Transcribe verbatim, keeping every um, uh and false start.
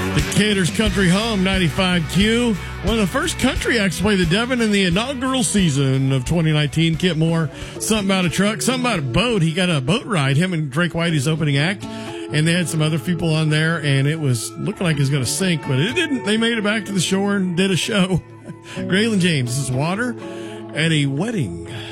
Decatur's Country Home, ninety-five Q. One of the first country acts to play the Devon in the inaugural season of twenty nineteen. Kit Moore, something about a truck, something about a boat. He got a boat ride, him and Drake White, his opening act. And they had some other people on there, and it was looking like it was going to sink, but it didn't. They made it back to the shore and did a show. Graylin James, this is Water at a Wedding.